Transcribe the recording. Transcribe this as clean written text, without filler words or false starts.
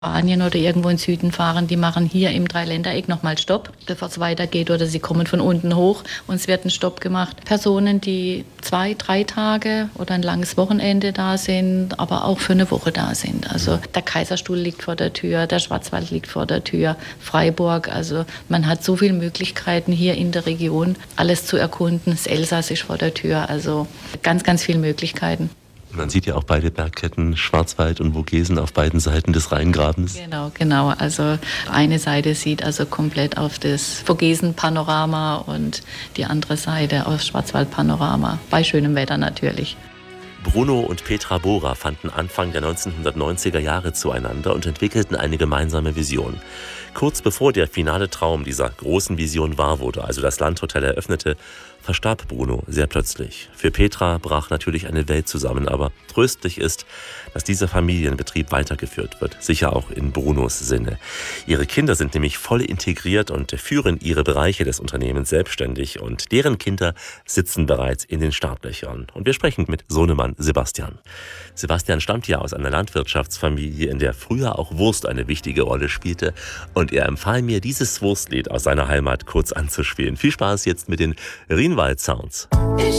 Spanien oder irgendwo in den Süden fahren, die machen hier im Dreiländereck nochmal Stopp, bevor es weitergeht, oder sie kommen von unten hoch und es wird ein Stopp gemacht. Personen, die 2, 3 Tage oder ein langes Wochenende da sind, aber auch für eine Woche da sind. Also der Kaiserstuhl liegt vor der Tür, der Schwarzwald liegt vor der Tür, Freiburg. Also man hat so viele Möglichkeiten hier in der Region, alles zu erkunden. Das Elsass ist vor der Tür, also ganz, ganz viele Möglichkeiten. Man sieht ja auch beide Bergketten, Schwarzwald und Vogesen, auf beiden Seiten des Rheingrabens. Genau. Also eine Seite sieht also komplett auf das Vogesen-Panorama und die andere Seite aufs Schwarzwald-Panorama. Bei schönem Wetter natürlich. Bruno und Petra Bohrer fanden Anfang der 1990er Jahre zueinander und entwickelten eine gemeinsame Vision. Kurz bevor der finale Traum dieser großen Vision wahr wurde, also das Landhotel eröffnete, verstarb Bruno sehr plötzlich. Für Petra brach natürlich eine Welt zusammen, aber tröstlich ist, dass dieser Familienbetrieb weitergeführt wird, sicher auch in Brunos Sinne. Ihre Kinder sind nämlich voll integriert und führen ihre Bereiche des Unternehmens selbstständig und deren Kinder sitzen bereits in den Startlöchern. Und wir sprechen mit Sohnemann Sebastian. Sebastian stammt ja aus einer Landwirtschaftsfamilie, in der früher auch Wurst eine wichtige Rolle spielte, und er empfahl mir, dieses Wurstlied aus seiner Heimat kurz anzuspielen. Viel Spaß jetzt mit den Rienwald Sounds. Ich